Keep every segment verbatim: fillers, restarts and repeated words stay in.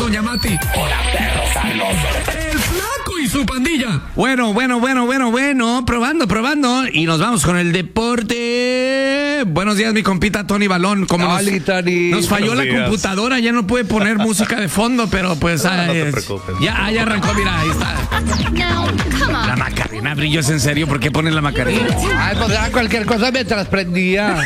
doña Mati. Hola, perros sabrosos. El Flaco y su pandilla. Bueno, bueno, bueno, bueno, bueno. Probando, probando. Y nos vamos con el deporte. Buenos días, mi compita Tony Balón. Como nos, Oli, Tony. nos falló Buenos la días. computadora, ya no puede poner música de fondo, pero pues... No, ah, no te es- preocupes. Ya, ya arrancó, mira, ahí está. Now, come on. La Macarena, brillo, ¿es en serio? ¿Por qué pones la Macarena? Ay, pues era cualquier cosa mientras prendía.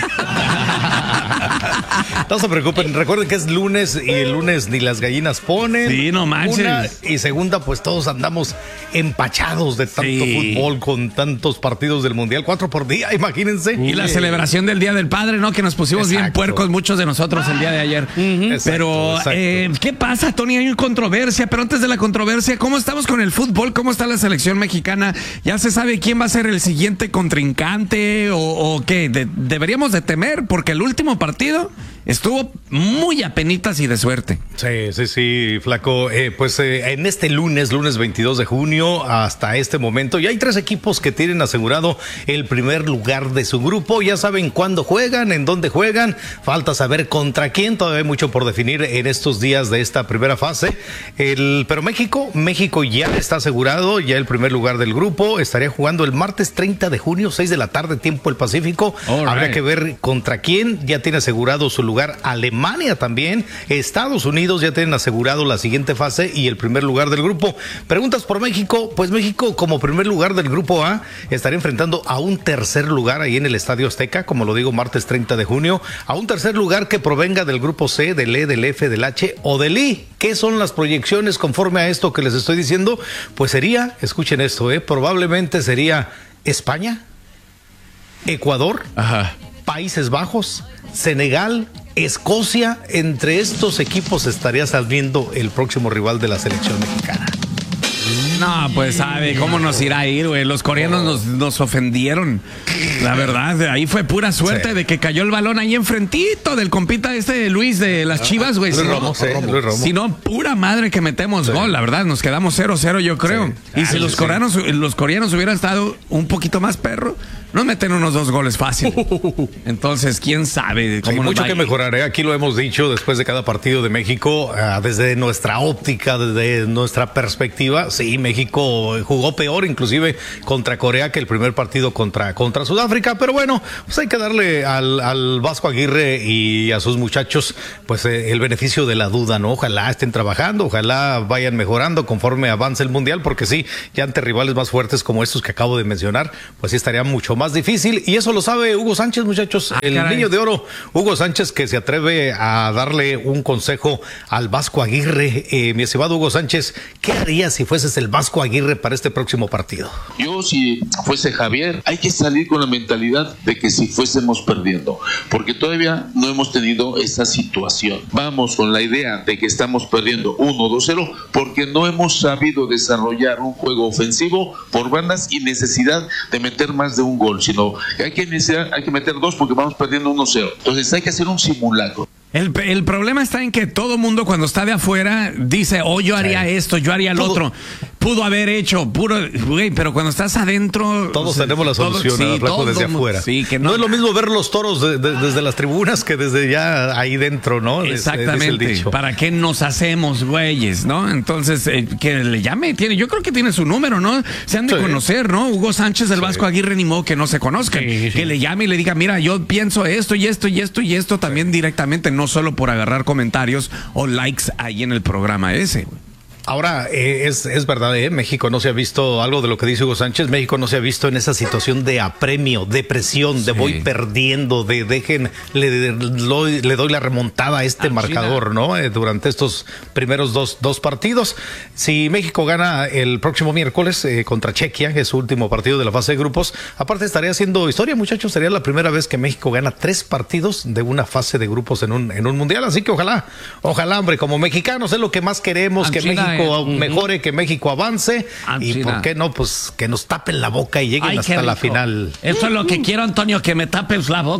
No se preocupen, recuerden que es lunes y el lunes ni las gallinas ponen. Sí, no manches. Una, y segunda, pues todos andamos empachados de tanto Sí. fútbol con tantos partidos del Mundial, cuatro por día, imagínense. Y la celebración del Día del Padre, ¿no? Que nos pusimos bien Exacto. puercos muchos de nosotros el día de ayer. Exacto, Pero, exacto. eh, ¿qué pasa, Tony? Hay una controversia, pero antes de la controversia, ¿cómo estamos con el fútbol? ¿Cómo está la selección mexicana? ¿Ya se sabe quién va a ser el siguiente contrincante o, o qué? De- deberíamos de temer porque el último partido estuvo muy apenitas y de suerte. Sí, sí, sí, Flaco. Eh, pues eh, en este lunes, lunes veintidós de junio, hasta este momento, ya hay tres equipos que tienen asegurado el primer lugar de su grupo. Ya saben cuándo juegan, en dónde juegan. Falta saber contra quién. Todavía hay mucho por definir en estos días de esta primera fase. El, pero México, México ya está asegurado, ya el primer lugar del grupo. Estaría jugando el martes treinta de junio, seis de la tarde, tiempo del Pacífico. All Habría right. que ver contra quién. Ya tiene asegurado su lugar Alemania también. Estados Unidos ya tienen asegurado la siguiente fase y el primer lugar del grupo. Preguntas por México. Pues México, como primer lugar del grupo A, estaría enfrentando a un tercer lugar ahí en el Estadio Azteca, como lo digo, martes treinta de junio, a un tercer lugar que provenga del grupo C, del E, del F, del H o del I. ¿Qué son las proyecciones conforme a esto que les estoy diciendo? Pues sería, escuchen esto, eh, probablemente sería España, Ecuador, Ajá. Países Bajos, Senegal, Escocia. Entre estos equipos estaría saliendo el próximo rival de la selección mexicana. No, pues sabe cómo nos irá a ir, güey. Los coreanos nos, nos ofendieron. La verdad, ahí fue pura suerte Sí. de que cayó el balón ahí enfrentito del compita este Luis de las Chivas, güey. Luis Si no- Romo, sí, Luis Romo. Si no, pura madre que metemos gol, la verdad, nos quedamos cero cero, yo creo. Sí. Y Ah, si sí, los sí. coreanos, los coreanos hubieran estado un poquito más perro, nos meten unos dos goles fácil. Entonces, quién sabe Hay cómo nos mucho va a que ir. mejorar, ¿eh? Aquí lo hemos dicho después de cada partido de México, ah, desde nuestra óptica, desde nuestra perspectiva. Sí, México jugó peor, inclusive contra Corea, que el primer partido contra, contra Sudáfrica. Pero bueno, pues hay que darle al, al Vasco Aguirre y a sus muchachos pues eh, el beneficio de la duda, ¿no? Ojalá estén trabajando, ojalá vayan mejorando conforme avance el Mundial, porque sí, ya ante rivales más fuertes como estos que acabo de mencionar, pues sí estaría mucho más difícil. Y eso lo sabe Hugo Sánchez, muchachos. Ah, el caray. niño de oro, Hugo Sánchez, que se atreve a darle un consejo al Vasco Aguirre. Eh, mi estimado Hugo Sánchez, ¿qué harías si fueses el Vasco Aguirre para este próximo partido? Yo, si fuese Javier, hay que salir con la mentalidad de que si fuésemos perdiendo, porque todavía no hemos tenido esa situación. Vamos con la idea de que estamos perdiendo uno dos cero porque no hemos sabido desarrollar un juego ofensivo por bandas y necesidad de meter más de un gol, sino que hay que, iniciar, hay que meter dos porque vamos perdiendo uno cero. Entonces hay que hacer un simulacro. El, el problema está en que todo mundo cuando está de afuera dice, oh, yo haría Sí. esto, yo haría lo Todo- otro. Pudo haber hecho, puro, güey, pero cuando estás adentro... Todos o sea, tenemos la todo- solución, sí, ¿verdad, Flaco? todo Desde mu- afuera. Sí, que no. no, es lo mismo ver los toros de- de- desde las tribunas que desde ya ahí dentro, ¿no? Es- es el Exactamente. dicho. ¿Para qué nos hacemos, güeyes, no? Entonces, eh, que le llame, tiene, yo creo que tiene su número, ¿no? Se han de Sí. conocer, ¿no? Hugo Sánchez, el Vasco Aguirre, ni modo que no se conozcan. Sí, sí. Que le llame y le diga, mira, yo pienso esto y esto y esto y esto también directamente, no solo por agarrar comentarios o likes ahí en el programa ese, güey. Ahora, eh, es, es verdad, ¿eh? México no se ha visto, algo de lo que dice Hugo Sánchez, México no se ha visto en esa situación de apremio, de presión, de Sí. voy perdiendo, de dejen, le, lo- le doy la remontada a este Ah, marcador, China. ¿no? Eh, durante estos primeros dos, dos partidos. Si México gana el próximo miércoles eh, contra Chequia, que es su último partido de la fase de grupos, aparte estaría haciendo historia, muchachos, sería la primera vez que México gana tres partidos de una fase de grupos en un, en un mundial, así que ojalá, ojalá, hombre, como mexicanos es lo que más queremos, Ah, que China, México eh. mejore, que México avance Ah, y China. por qué no, pues que nos tapen la boca y lleguen Ay, qué hasta la rico. final. Eso es lo que quiero, Antonio, que me tapes la boca.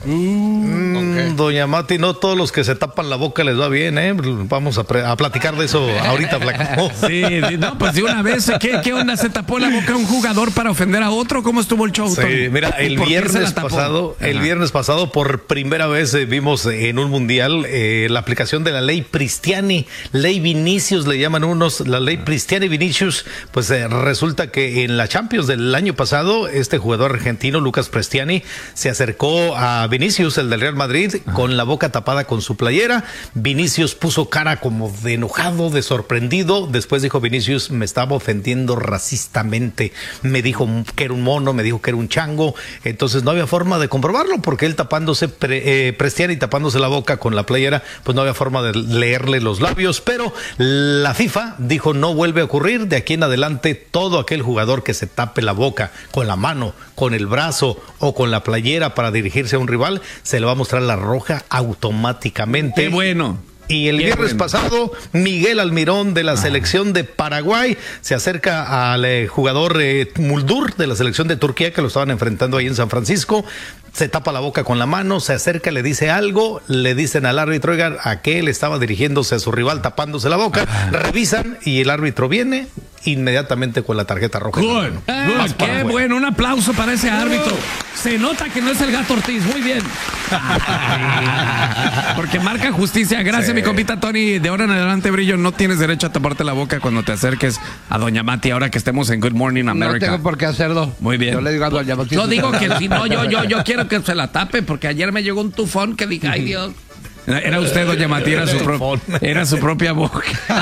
Mm, okay. Doña Mati, no todos los que se tapan la boca les va bien, ¿eh? Vamos a, pre- a platicar de eso ahorita, Flaco. Sí, no, pues de una vez, ¿qué, ¿qué onda? ¿Se tapó la boca un jugador para ofender a otro? ¿Cómo estuvo el show, Sí, Tony? mira, el ¿Por qué se viernes la tapó? pasado, el Ajá. viernes pasado, por primera vez eh, vimos en un mundial eh, la aplicación de la ley Pristiani, ley Vinicius le llaman unos, la ley Pristiani Vinicius, pues eh, resulta que en la Champions del año pasado, este jugador argentino, Lucas Pristiani, se acercó a Vinicius, el del Real Madrid, Ajá. con la boca tapada con su playera. Vinicius puso cara como de enojado, de sorprendido. Después dijo Vinicius, me estaba ofendiendo racistamente. Me dijo que era un mono, me dijo que era un chango. Entonces no había forma de comprobarlo porque él tapándose, pre, eh, Pristiani tapándose la boca con la playera, pues no había forma de leerle los labios. Pero la FIFA dijo, no vuelve a ocurrir. De aquí en adelante, todo aquel jugador que se tape la boca con la mano, con el brazo o con la playera para dirigirse a un rival, se le va a mostrar la roja automáticamente. ¡Qué bueno! Y el Qué viernes bueno. pasado, Miguel Almirón de la selección de Paraguay se acerca al eh, jugador eh, Muldur de la selección de Turquía, que lo estaban enfrentando ahí en San Francisco. Se tapa la boca con la mano, se acerca, le dice algo, le dicen al árbitro, oigan, a que él estaba dirigiéndose a su rival tapándose la boca, revisan y el árbitro viene inmediatamente con la tarjeta roja. Good. Ah, Good. Más para Qué afuera. bueno, un aplauso para ese árbitro. Se nota que no es el Gato Ortiz, muy bien. Porque marca justicia. Gracias, Sí. mi compita Tony. De ahora en adelante, Brillo, no tienes derecho a taparte la boca cuando te acerques a Doña Mati, ahora que estemos en Good Morning No America. tengo por qué hacerlo. Muy bien. Yo le digo a Doña Mati. Yo digo que si no, yo, yo, yo quiero que se la tape, porque ayer me llegó un tufón que dije, ay Dios. Era usted, Doña Mati, era su, pro- era su propia boca.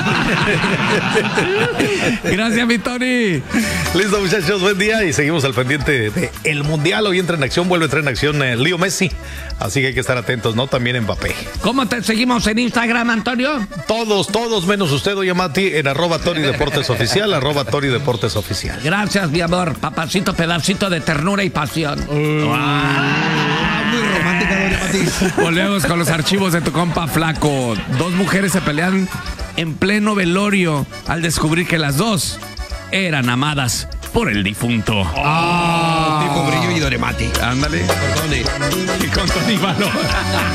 Gracias, mi Tony. Listo, muchachos, buen día y seguimos al pendiente de el Mundial. Hoy entra en acción, vuelve a entrar en acción eh, Leo Messi. Así que hay que estar atentos, ¿no? También Mbappé. ¿Cómo te seguimos en Instagram, Antonio? Todos, todos menos usted, Doña Mati, en arroba Tony Deportes Oficial, arroba Tony Deportes Oficial. Gracias, mi amor, papacito, pedacito de ternura y pasión. Muy romántica, Doña Mati. Volvemos con los archivos de tu compa Flaco. Dos mujeres se pelean en pleno velorio al descubrir que las dos eran amadas por el difunto. Tipo Brillo y Doña Mati. Ándale. Perdone. Y con Tony Valor.